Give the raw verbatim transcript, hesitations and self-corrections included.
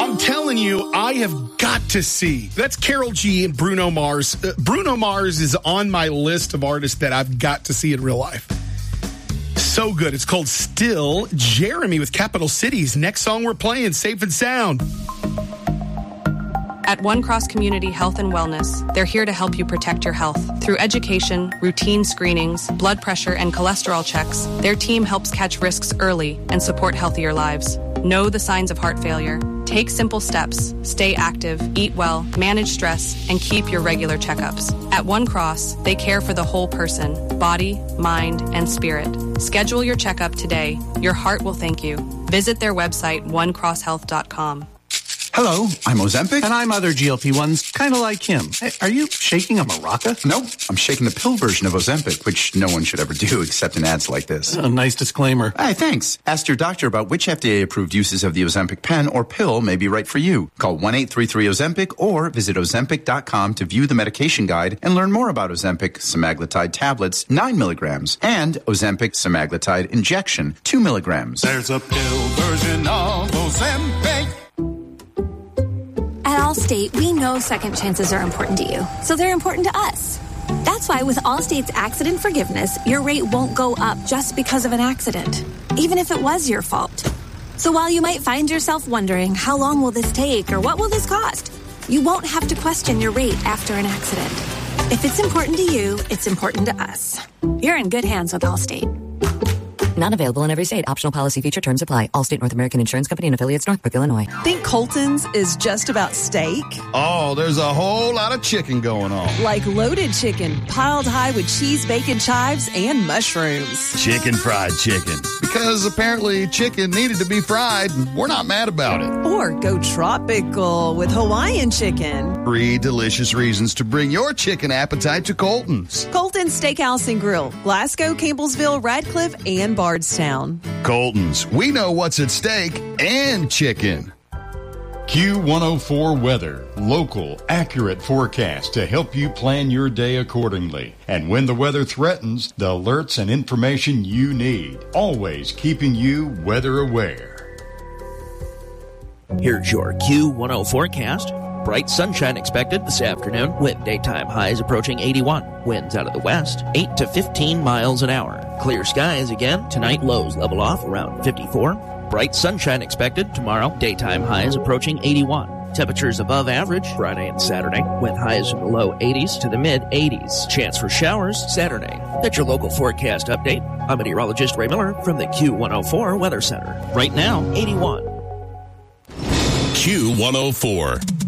I'm telling you, I have got to see. That's Karol G and Bruno Mars. Uh, Bruno Mars is on my list of artists that I've got to see in real life. So good. It's called Still. Jeremy with Capital Cities. Next song we're playing, Safe and Sound. At One Cross Community Health and Wellness, they're here to help you protect your health. Through education, routine screenings, blood pressure, and cholesterol checks, their team helps catch risks early and support healthier lives. Know the signs of heart failure. Take simple steps. Stay active, eat well, manage stress, and keep your regular checkups. At One Cross, they care for the whole person, body, mind, and spirit. Schedule your checkup today. Your heart will thank you. Visit their website, one cross health dot com. Hello, I'm Ozempic. And I'm other G L P ones, kind of like him. Hey, are you shaking a maraca? Nope, I'm shaking the pill version of Ozempic, which no one should ever do except in ads like this. A nice disclaimer. Hey, thanks. Ask your doctor about which F D A-approved uses of the Ozempic pen or pill may be right for you. Call one eight three three Ozempic or visit Ozempic dot com to view the medication guide and learn more about Ozempic semaglutide tablets, nine milligrams, and Ozempic semaglutide injection, two milligrams. There's a pill version of Ozempic. At Allstate, we know second chances are important to you, so they're important to us. That's why with Allstate's accident forgiveness, your rate won't go up just because of an accident, even if it was your fault. So while you might find yourself wondering, how long will this take or what will this cost, you won't have to question your rate after an accident. If it's important to you, it's important to us. You're in good hands with Allstate. Not available in every state. Optional policy feature terms apply. Allstate North American Insurance Company and affiliates, Northbrook, Illinois. Think Colton's is just about steak? Oh, there's a whole lot of chicken going on. Like loaded chicken, piled high with cheese, bacon, chives, and mushrooms. Chicken fried chicken. Because apparently chicken needed to be fried, and we're not mad about it. Or go tropical with Hawaiian chicken. Three delicious reasons to bring your chicken appetite to Colton's. Colton's Steakhouse and Grill, Glasgow, Campbellsville, Radcliffe, and Bardstown. Colton's, we know what's at stake, and chicken. Q one oh four Weather. Local, accurate forecast to help you plan your day accordingly. And when the weather threatens, the alerts and information you need. Always keeping you weather aware. Here's your Q one oh forecast. Bright sunshine expected this afternoon with daytime highs approaching eighty-one. Winds out of the west, eight to fifteen miles an hour. Clear skies again. Tonight lows level off around fifty-four. Bright sunshine expected tomorrow. Daytime highs approaching eighty-one. Temperatures above average Friday and Saturday with highs from the low eighties to the mid eighties. Chance for showers Saturday. That's your local forecast update. I'm meteorologist Ray Miller from the Q one oh four Weather Center. Right now, eighty-one. Q one oh four.